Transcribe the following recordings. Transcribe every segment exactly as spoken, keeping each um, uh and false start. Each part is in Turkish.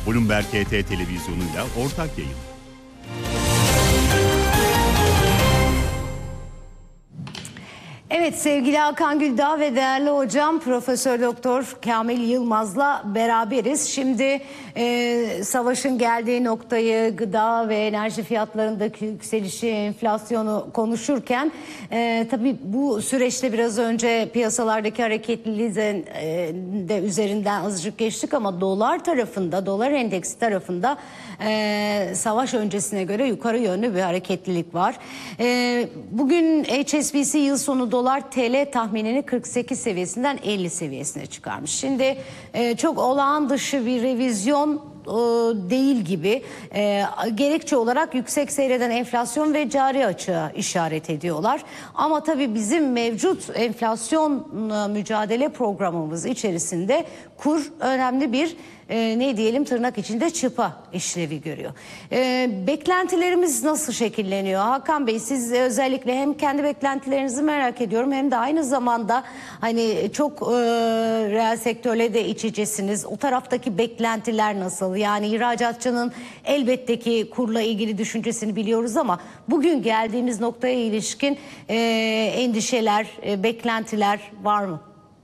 Bloomberg H T televizyonuyla ortak yayın. Evet, sevgili Hakan Güldağ ve değerli hocam Profesör Doktor Kamil Yılmaz'la beraberiz. Şimdi e, savaşın geldiği noktayı, gıda ve enerji fiyatlarındaki yükselişi, enflasyonu konuşurken e, tabii bu süreçte biraz önce piyasalardaki hareketliliği de, e, de üzerinden azıcık geçtik ama dolar tarafında, dolar endeksi tarafında e, savaş öncesine göre yukarı yönlü bir hareketlilik var. E, bugün H S B C yıl sonu dolar T L tahminini kırk sekiz seviyesinden elli seviyesine çıkarmış. Şimdi e, çok olağan dışı bir revizyon e, değil gibi. E, gerekçe olarak yüksek seyreden enflasyon ve cari açığa işaret ediyorlar. Ama tabii bizim mevcut enflasyon mücadele programımız içerisinde kur önemli bir e, ne diyelim tırnak içinde çıpa işlevi görüyor. E, beklentilerimiz nasıl şekilleniyor? Hakan Bey, siz özellikle hem kendi beklentilerinizi merak ediyorum hem de aynı zamanda hani çok e, reel sektörle de iç içesiniz. O taraftaki beklentiler nasıl? Yani ihracatçının elbette ki kurla ilgili düşüncesini biliyoruz ama bugün geldiğimiz noktaya ilişkin e, endişeler, e, beklentiler var mı?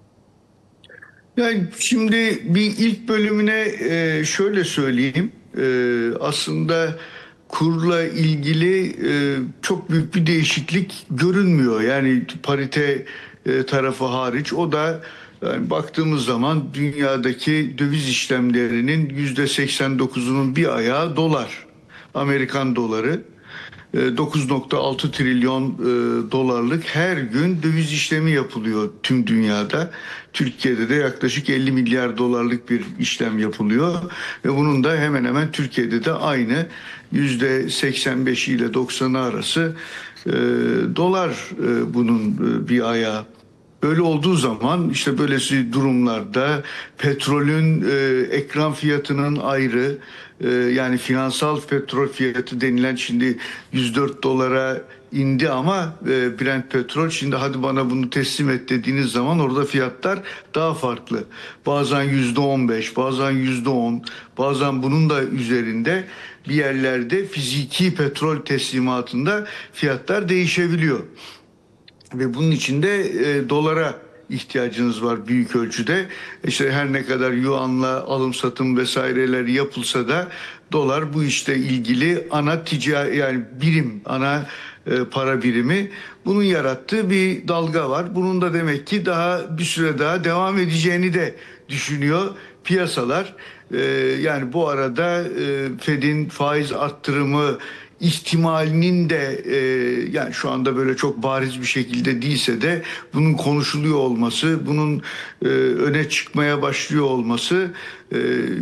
Yani şimdi bir ilk bölümüne e, şöyle söyleyeyim. E, aslında kurla ilgili e, çok büyük bir değişiklik görünmüyor. Yani parite e, tarafı hariç. O da yani baktığımız zaman dünyadaki döviz işlemlerinin yüzde seksen dokuzunun bir ayağı dolar. Amerikan doları. dokuz nokta altı trilyon e, dolarlık her gün döviz işlemi yapılıyor tüm dünyada. Türkiye'de de yaklaşık elli milyar dolarlık bir işlem yapılıyor ve bunun da hemen hemen Türkiye'de de aynı yüzde seksen beş ile doksanı arası e, dolar e, bunun e, bir ayağı. Böyle olduğu zaman işte böylesi durumlarda petrolün e, ekran fiyatının ayrı, e, yani finansal petrol fiyatı denilen şimdi yüz dört dolara indi ama e, Brent petrol şimdi hadi bana bunu teslim et dediğiniz zaman orada fiyatlar daha farklı. Bazen yüzde on beş, bazen yüzde on, bazen bunun da üzerinde bir yerlerde fiziki petrol teslimatında fiyatlar değişebiliyor. Ve bunun içinde e, dolara ihtiyacınız var büyük ölçüde. İşte her ne kadar yuanla alım satım vesaireler yapılsa da dolar bu işte ilgili ana ticari yani birim, ana e, para birimi. Bunun yarattığı bir dalga var. Bunun da demek ki daha bir süre daha devam edeceğini de düşünüyor piyasalar. E, yani bu arada e, Fed'in faiz arttırımı ihtimalinin de e, yani şu anda böyle çok bariz bir şekilde değilse de bunun konuşuluyor olması, bunun e, öne çıkmaya başlıyor olması e,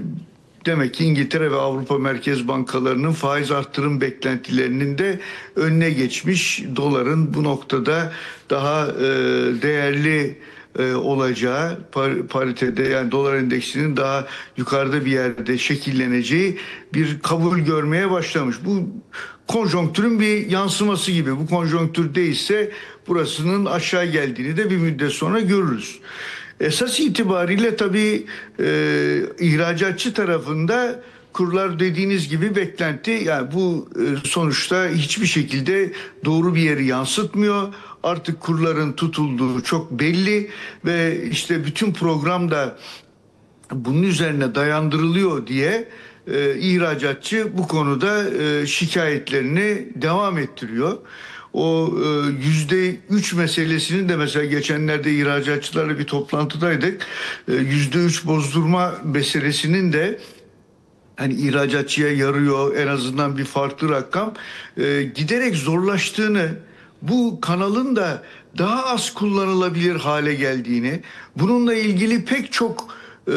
demek ki İngiltere ve Avrupa Merkez Bankalarının faiz arttırım beklentilerinin de önüne geçmiş. Doların bu noktada daha e, değerli e, olacağı, par, paritede yani dolar endeksinin daha yukarıda bir yerde şekilleneceği bir kabul görmeye başlamış. Bu konjonktürün bir yansıması gibi. Bu konjonktür değilse burasının aşağı geldiğini de bir müddet sonra görürüz. Esas itibariyle tabii e, ihracatçı tarafında kurlar dediğiniz gibi beklenti, yani bu e, sonuçta hiçbir şekilde doğru bir yeri yansıtmıyor. Artık kurların tutulduğu çok belli ve işte bütün programda bunun üzerine dayandırılıyor diye e, ihracatçı bu konuda e, şikayetlerini devam ettiriyor. O yüzde üç meselesini de mesela geçenlerde ihracatçılarla bir toplantıdaydık. Yüzde üç bozdurma meselesinin de hani ihracatçıya yarıyor, en azından bir farklı rakam e, giderek zorlaştığını, bu kanalın da daha az kullanılabilir hale geldiğini, bununla ilgili pek çok e,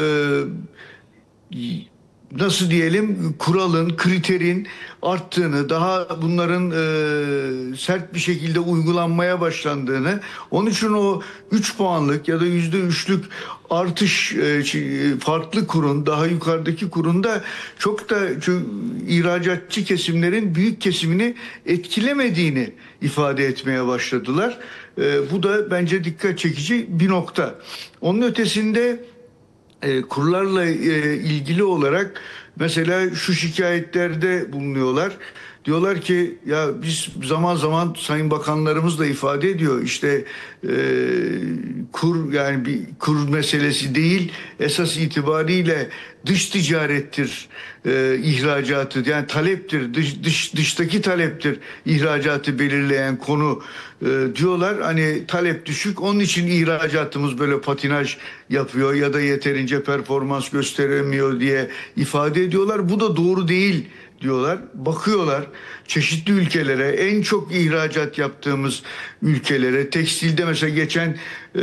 nasıl diyelim kuralın, kriterin arttığını, daha bunların e, sert bir şekilde uygulanmaya başlandığını, onun için o üç puanlık ya da yüzde üçlük artış e, farklı kurun, daha yukarıdaki kurun da çok da ihracatçı kesimlerin büyük kesimini etkilemediğini ifade etmeye başladılar. E, bu da bence dikkat çekici bir nokta. Onun ötesinde e, kurlarla e, ilgili olarak mesela şu şikayetlerde bulunuyorlar. Diyorlar ki ya biz zaman zaman sayın bakanlarımız da ifade ediyor işte e, kur yani bir kur meselesi değil esas itibariyle dış ticarettir e, ihracatı yani taleptir dış, dış dıştaki taleptir ihracatı belirleyen konu e, diyorlar hani talep düşük onun için ihracatımız böyle patinaj yapıyor ya da yeterince performans gösteremiyor diye ifade ediyorlar. Bu da doğru değil diyorlar. Bakıyorlar çeşitli ülkelere en çok ihracat yaptığımız ülkelere tekstilde mesela geçen e,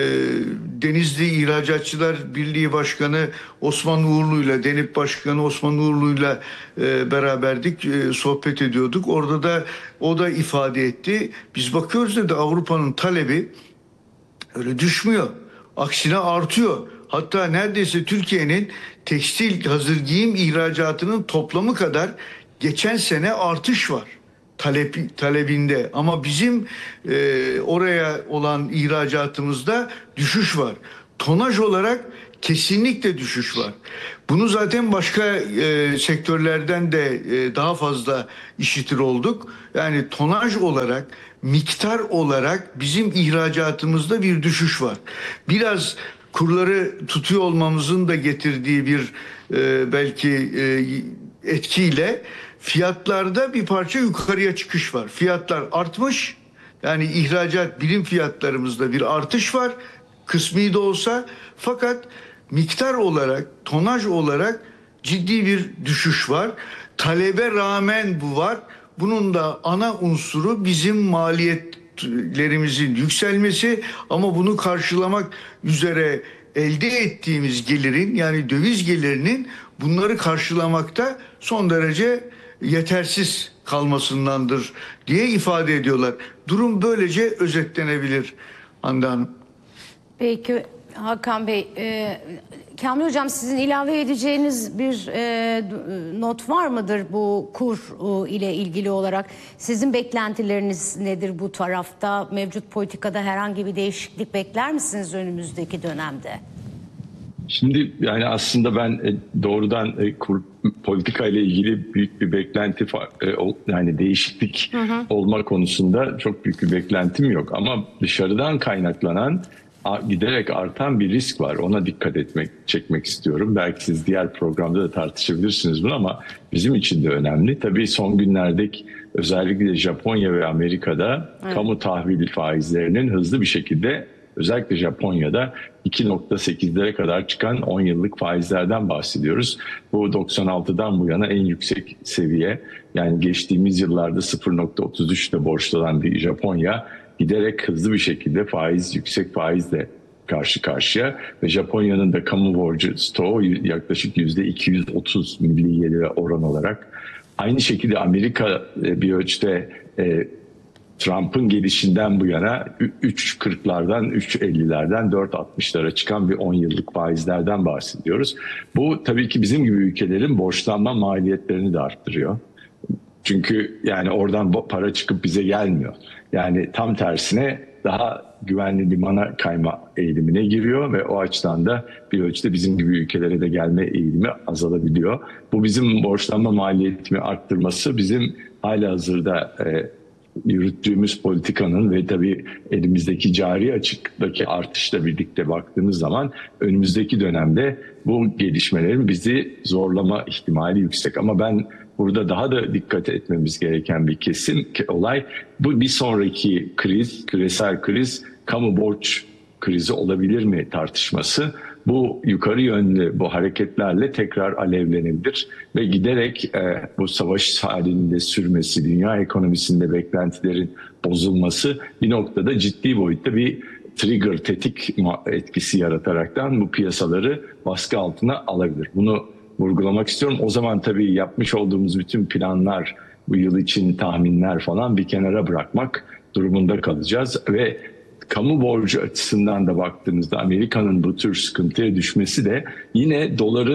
Denizli İhracatçılar Birliği Başkanı Osman Uğurlu'yla Denip Başkanı Osman Uğurlu'yla e, beraberdik e, sohbet ediyorduk. Orada da o da ifade etti. Biz bakıyoruz dedi Avrupa'nın talebi öyle düşmüyor. Aksine artıyor. Hatta neredeyse Türkiye'nin tekstil hazır giyim ihracatının toplamı kadar geçen sene artış var talep talebinde ama bizim e, oraya olan ihracatımızda düşüş var. Tonaj olarak kesinlikle düşüş var. Bunu zaten başka e, sektörlerden de e, daha fazla işitir olduk. Yani tonaj olarak, miktar olarak bizim ihracatımızda bir düşüş var. Biraz kurları tutuyor olmamızın da getirdiği bir e, belki e, etkiyle fiyatlarda bir parça yukarıya çıkış var. Fiyatlar artmış. Yani ihracat birim fiyatlarımızda bir artış var. Kısmi de olsa fakat miktar olarak, tonaj olarak ciddi bir düşüş var. Talebe rağmen bu var. Bunun da ana unsuru bizim maliyetlerimizin yükselmesi ama bunu karşılamak üzere elde ettiğimiz gelirin yani döviz gelirinin bunları karşılamakta son derece yetersiz kalmasındandır diye ifade ediyorlar. Durum böylece özetlenebilir Hande Hanım. Peki Hakan Bey, e, Kamil Hocam sizin ilave edeceğiniz bir e, not var mıdır bu kur e, ile ilgili olarak? Sizin beklentileriniz nedir bu tarafta? Mevcut politikada herhangi bir değişiklik bekler misiniz önümüzdeki dönemde? Şimdi yani aslında ben doğrudan kur politika ile ilgili büyük bir beklenti yani değişiklik hı hı. olma konusunda çok büyük bir beklentim yok. Ama dışarıdan kaynaklanan giderek artan bir risk var. Ona dikkat etmek, çekmek istiyorum. Belki siz diğer programda da tartışabilirsiniz bunu ama bizim için de önemli. Tabii son günlerdeki özellikle Japonya ve Amerika'da evet. kamu tahvil faizlerinin hızlı bir şekilde özellikle Japonya'da iki nokta sekizlere kadar çıkan on yıllık faizlerden bahsediyoruz. Bu doksan altıdan bu yana en yüksek seviye. Yani geçtiğimiz yıllarda sıfır nokta otuz üçte borçlanan bir Japonya giderek hızlı bir şekilde faiz, yüksek faizle karşı karşıya ve Japonya'nın da kamu borcu stoğu yaklaşık yüzde iki yüz otuz milli gelire oran olarak. Aynı şekilde Amerika bir ölçüde e, Trump'ın gelişinden bu yana üç kırklardan, üç ellilerden dört altmışlara çıkan bir on yıllık faizlerden bahsediyoruz. Bu tabii ki bizim gibi ülkelerin borçlanma maliyetlerini de arttırıyor. Çünkü yani oradan para çıkıp bize gelmiyor. Yani tam tersine daha güvenli limana kayma eğilimine giriyor ve o açıdan da bir ölçüde bizim gibi ülkelere de gelme eğilimi azalabiliyor. Bu bizim borçlanma maliyetini arttırması bizim halihazırda e, yürüttüğümüz politikanın ve tabii elimizdeki cari açıktaki artışla birlikte baktığımız zaman önümüzdeki dönemde bu gelişmelerin bizi zorlama ihtimali yüksek. Ama ben burada daha da dikkat etmemiz gereken bir kesin olay bu bir sonraki kriz, küresel kriz, kamu borç krizi olabilir mi tartışması. Bu yukarı yönlü bu hareketlerle tekrar alevlenebilir ve giderek e, bu savaş halinde sürmesi, dünya ekonomisinde beklentilerin bozulması bir noktada ciddi boyutta bir trigger, tetik etkisi yarataraktan bu piyasaları baskı altına alabilir. Bunu vurgulamak istiyorum. O zaman tabii yapmış olduğumuz bütün planlar, bu yıl için tahminler falan bir kenara bırakmak durumunda kalacağız ve kamu borcu açısından da baktığımızda Amerika'nın bu tür sıkıntıya düşmesi de yine doların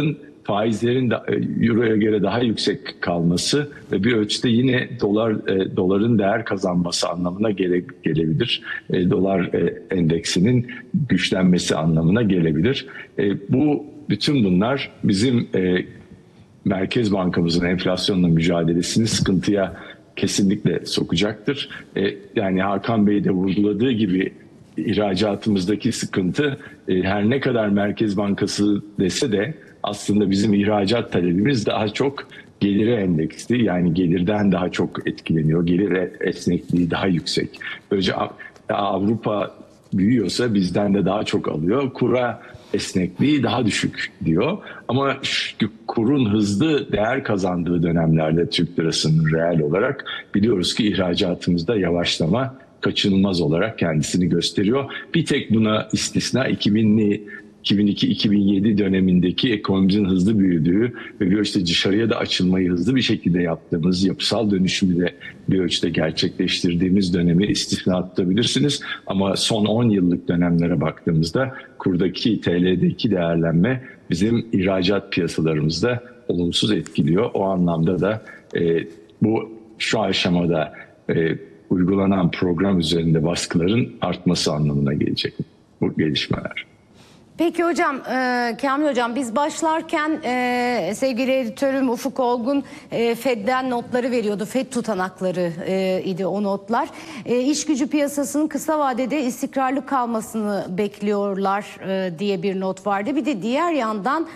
faizlerin de, Euro'ya göre daha yüksek kalması ve bir ölçüde yine dolar e, doların değer kazanması anlamına gele, gelebilir. E, dolar e, endeksinin güçlenmesi anlamına gelebilir. E, bu bütün bunlar bizim e, Merkez Bankamızın enflasyonla mücadelesini sıkıntıya kesinlikle sokacaktır. E, yani Hakan Bey de vurguladığı gibi ihracatımızdaki sıkıntı e, her ne kadar Merkez Bankası dese de aslında bizim ihracat talebimiz daha çok gelire endeksli, yani gelirden daha çok etkileniyor. Gelir esnekliği daha yüksek. Böylece Avrupa büyüyorsa bizden de daha çok alıyor. Kura esnekliği daha düşük diyor. Ama şu kurun hızlı değer kazandığı dönemlerde Türk lirasının reel olarak biliyoruz ki ihracatımızda yavaşlama kaçınılmaz olarak kendisini gösteriyor. Bir tek buna istisna iki binli iki bin iki iki bin yedi dönemindeki ekonomimizin hızlı büyüdüğü ve bir ölçüde dışarıya da açılmayı hızlı bir şekilde yaptığımız, yapısal dönüşümü de bir ölçüde gerçekleştirdiğimiz dönemi istisna tutabilirsiniz. Ama son on yıllık dönemlere baktığımızda kurdaki T L'deki değerlenme bizim ihracat piyasalarımızda olumsuz etkiliyor. O anlamda da e, bu şu aşamada e, uygulanan program üzerinde baskıların artması anlamına gelecek bu gelişmeler. Peki hocam, e, Kamil hocam, biz başlarken e, sevgili editörüm Ufuk Olgun e, Fed'den notları veriyordu. Fed tutanakları e, idi o notlar. E, iş gücü piyasasının kısa vadede istikrarlı kalmasını bekliyorlar e, diye bir not vardı. Bir de diğer yandan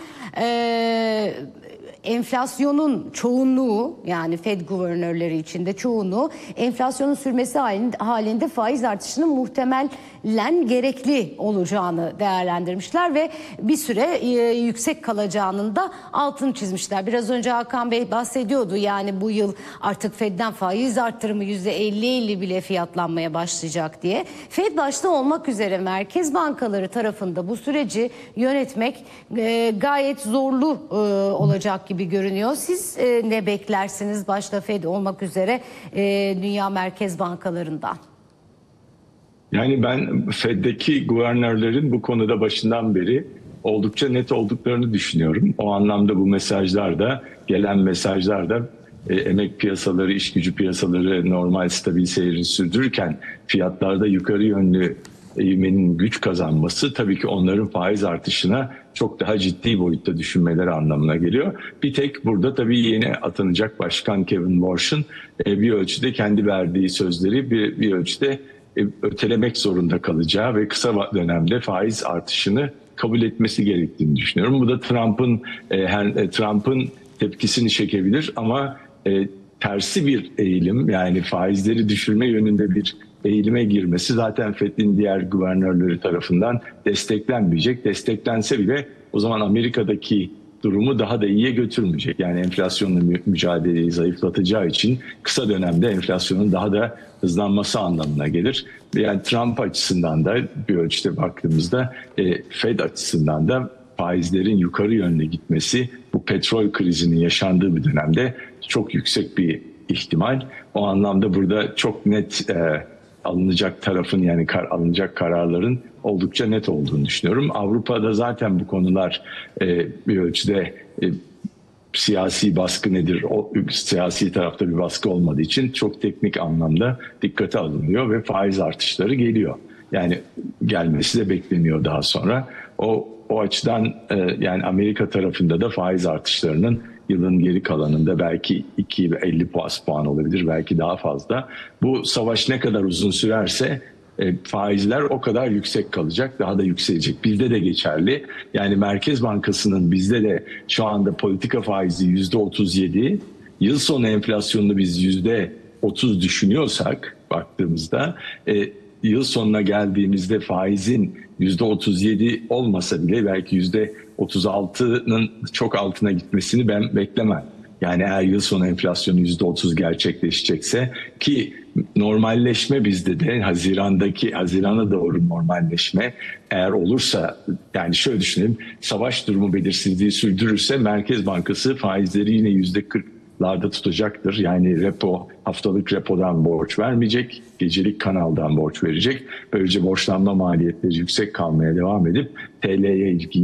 e, enflasyonun çoğunluğu, yani Fed guvernörleri içinde çoğunluğu enflasyonun sürmesi halinde faiz artışının muhtemelen gerekli olacağını değerlendirmişler ve bir süre yüksek kalacağının da altını çizmişler. Biraz önce Hakan Bey bahsediyordu, yani bu yıl artık Fed'den faiz arttırımı yüzde elli elli bile fiyatlanmaya başlayacak diye. Fed başta olmak üzere merkez bankaları tarafında bu süreci yönetmek gayet zorlu olacak gibi görünüyor. Siz e, ne beklersiniz başta Fed olmak üzere e, dünya merkez bankalarından? Yani ben Fed'deki guvernörlerin bu konuda başından beri oldukça net olduklarını düşünüyorum. O anlamda bu mesajlar da, gelen mesajlar da e, emek piyasaları, iş gücü piyasaları normal stabil seyrini sürdürürken fiyatlarda yukarı yönlü eğimenin güç kazanması tabii ki onların faiz artışına çok daha ciddi boyutta düşünmeleri anlamına geliyor. Bir tek burada tabii yeni atanacak Başkan Kevin Warsh'ın bir ölçüde kendi verdiği sözleri bir, bir ölçüde ötelemek zorunda kalacağı ve kısa dönemde faiz artışını kabul etmesi gerektiğini düşünüyorum. Bu da Trump'ın Trump'ın tepkisini çekebilir ama tersi bir eğilim, yani faizleri düşürme yönünde bir eğilime girmesi zaten Fed'in diğer guvernörleri tarafından desteklenmeyecek. Desteklense bile o zaman Amerika'daki durumu daha da iyiye götürmeyecek. Yani enflasyonla mü- mücadeleyi zayıflatacağı için kısa dönemde enflasyonun daha da hızlanması anlamına gelir. Yani Trump açısından da bir ölçüde baktığımızda e, Fed açısından da faizlerin yukarı yönlü gitmesi bu petrol krizinin yaşandığı bir dönemde çok yüksek bir ihtimal. O anlamda burada çok net e, alınacak tarafın, yani kar, alınacak kararların oldukça net olduğunu düşünüyorum. Avrupa'da zaten bu konular e, bir ölçüde e, siyasi baskı nedir? O siyasi tarafta bir baskı olmadığı için çok teknik anlamda dikkate alınıyor ve faiz artışları geliyor. Yani gelmesi de bekleniyor daha sonra. O o açıdan e, yani Amerika tarafında da faiz artışlarının yılın geri kalanında belki iki elli puan olabilir, belki daha fazla. Bu savaş ne kadar uzun sürerse e, faizler o kadar yüksek kalacak, daha da yükselecek. Bizde de geçerli. Yani Merkez Bankası'nın bizde de şu anda politika faizi yüzde otuz yedi, yıl sonu enflasyonunu biz yüzde otuz düşünüyorsak baktığımızda e, yıl sonuna geldiğimizde faizin yüzde otuz yedi olmasa bile belki yüzde otuz altının çok altına gitmesini ben beklemem. Yani eğer yıl sonu enflasyonu yüzde otuz gerçekleşecekse, ki normalleşme bizde de Haziran'daki Haziran'a doğru normalleşme eğer olursa, yani şöyle düşünelim, savaş durumu belirsizliği sürdürürse Merkez Bankası faizleri yine yüzde kırklarda tutacaktır. Yani repo, haftalık repodan borç vermeyecek, gecelik kanaldan borç verecek. Böylece borçlanma maliyetleri yüksek kalmaya devam edip T L'ye ilgiyi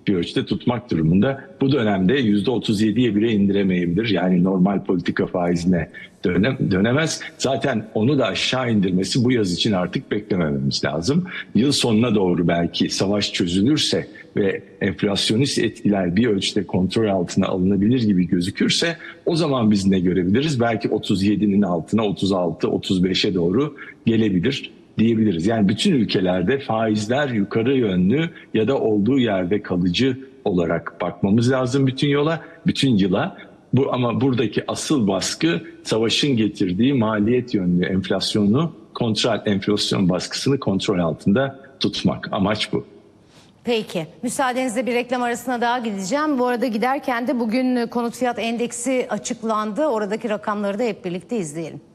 bir ölçüde tutmak durumunda. Bu dönemde yüzde otuz yediye bile indiremeyebilir. Yani normal politika faizine dönem, dönemez. Zaten onu da aşağı indirmesi bu yaz için artık beklemememiz lazım. Yıl sonuna doğru belki savaş çözülürse ve enflasyonist etkiler bir ölçüde kontrol altına alınabilir gibi gözükürse o zaman biz ne görebiliriz? Belki otuz yedinin altına otuz altı otuz beşe doğru gelebilir diyebiliriz. Yani bütün ülkelerde faizler yukarı yönlü ya da olduğu yerde kalıcı olarak bakmamız lazım bütün yola, bütün yıla. Bu, ama buradaki asıl baskı savaşın getirdiği maliyet yönlü enflasyonu, kontrol enflasyon baskısını kontrol altında tutmak. Amaç bu. Peki. Müsaadenizle bir reklam arasına daha gideceğim. Bu arada giderken de bugün konut fiyat endeksi açıklandı. Oradaki rakamları da hep birlikte izleyelim.